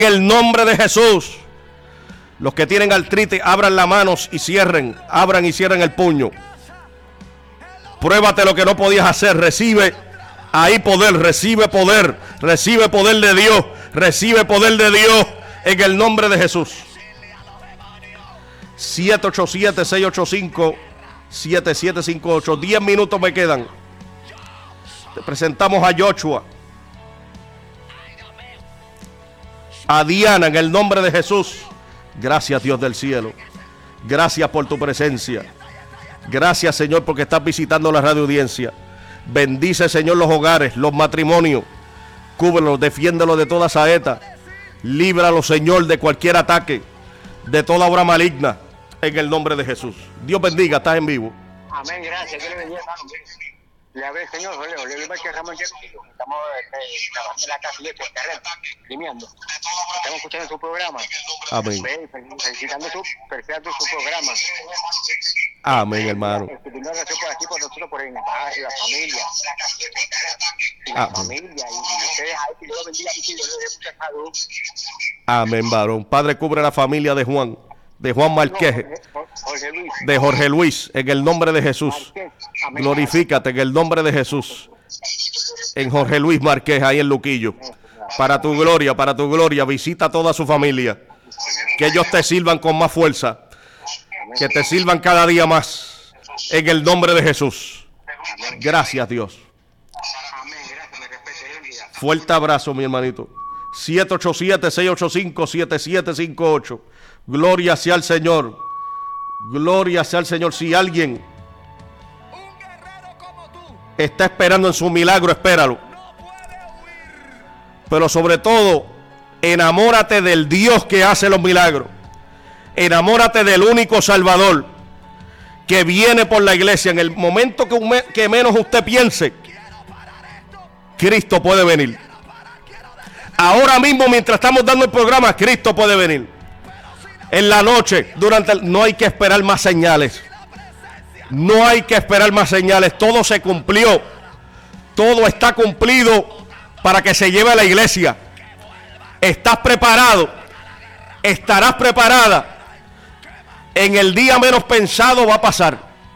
En el nombre de Jesús. Los que tienen artritis, abran las manos y cierren. Abran y cierren el puño. Pruébate lo que no podías hacer. Recibe ahí poder. Recibe poder. Recibe poder de Dios. Recibe poder de Dios. En el nombre de Jesús. 787-685-7758. 10 minutos me quedan. Te presentamos a Joshua. A Diana, en el nombre de Jesús. Gracias, Dios del cielo. Gracias por tu presencia. Gracias, Señor, porque estás visitando la radio audiencia. Bendice, Señor, los hogares, los matrimonios. Cúbrelos, defiéndelos de toda saeta. Líbralos, Señor, de cualquier ataque, de toda obra maligna, en el nombre de Jesús. Dios bendiga, estás en vivo. Amén, gracias. Que le bendiga, hermano. Le hablé, Señor, le que Ramón estamos trabajando en la casa de Puerto Real, limiando. Estamos escuchando su programa. Amén. Felicitando su programa. Amén, hermano. Pidiendo oración por aquí, por nosotros, por el barrio, la familia. La familia. Y ustedes ahí, que Dios los bendiga, que Dios les dé mucha salud. Amén, varón. Padre, cubre la familia de Juan Marqués, de Jorge Luis, en el nombre de Jesús. Glorifícate en el nombre de Jesús. En Jorge Luis Marqués, ahí en Luquillo. Para tu gloria, visita a toda su familia. Que ellos te sirvan con más fuerza. Que te sirvan cada día más. En el nombre de Jesús. Gracias, Dios. Fuerte abrazo, mi hermanito. 787-685-7758. Gloria sea al Señor. Gloria sea al Señor. Si alguien está esperando en su milagro, espéralo. Pero sobre todo, enamórate del Dios que hace los milagros. Enamórate del único Salvador que viene por la iglesia. En el momento que menos usted piense, Cristo puede venir. Ahora mismo, mientras estamos dando el programa, Cristo puede venir. En la noche, no hay que esperar más señales. No hay que esperar más señales. Todo se cumplió. Todo está cumplido para que se lleve a la iglesia. ¿Estás preparado? ¿Estarás preparada? En el día menos pensado va a pasar.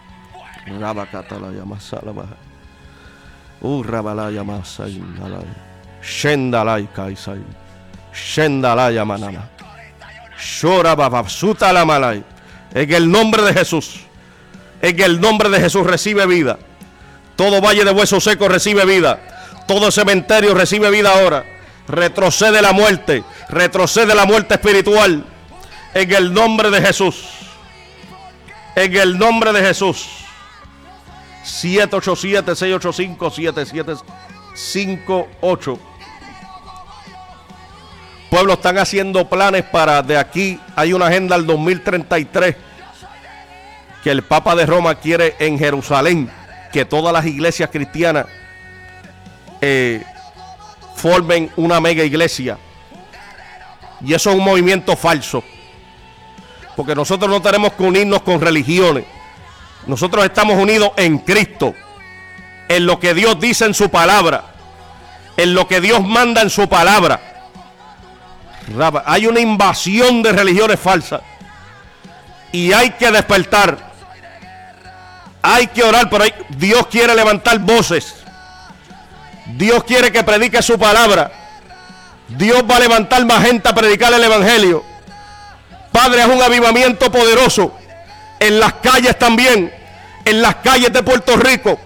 Shendalai Kaisai, Shendalaya Manana, Shora Babasuta la Malay. En el nombre de Jesús, en el nombre de Jesús, recibe vida. Todo valle de huesos secos recibe vida. Todo cementerio recibe vida ahora. Retrocede la muerte espiritual. En el nombre de Jesús. En el nombre de Jesús. 787-685-7758. Pueblo, están haciendo planes para de aquí. Hay una agenda al 2033 que el Papa de Roma quiere en Jerusalén que todas las iglesias cristianas formen una mega iglesia. Y eso es un movimiento falso, porque nosotros no tenemos que unirnos con religiones. Nosotros estamos unidos en Cristo, en lo que Dios dice en su palabra, en lo que Dios manda en su palabra. Hay una invasión de religiones falsas y hay que despertar. Hay que orar, pero Dios quiere levantar voces. Dios quiere que predique su palabra. Dios va a levantar más gente a predicar el evangelio. Padre, es un avivamiento poderoso en las calles también, en las calles de Puerto Rico.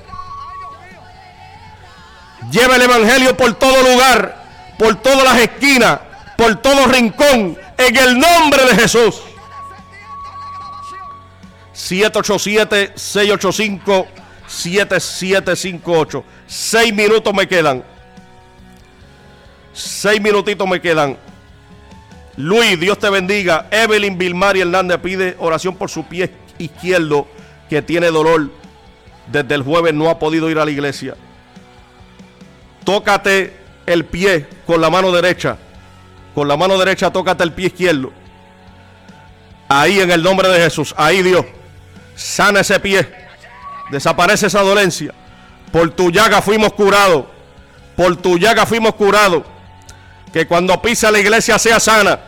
Lleva el evangelio por todo lugar, por todas las esquinas, por todo rincón, en el nombre de Jesús. 787-685-7758. 6 minutos me quedan. 6 minutitos me quedan. Luis, Dios te bendiga. Evelyn Vilmari Hernández pide oración por su pie izquierdo que tiene dolor. Desde el jueves no ha podido ir a la iglesia. Tócate el pie con la mano derecha. Con la mano derecha tócate el pie izquierdo. Ahí en el nombre de Jesús. Ahí Dios. Sana ese pie. Desaparece esa dolencia. Por tu llaga fuimos curados. Por tu llaga fuimos curados. Que cuando pisa la iglesia sea sana.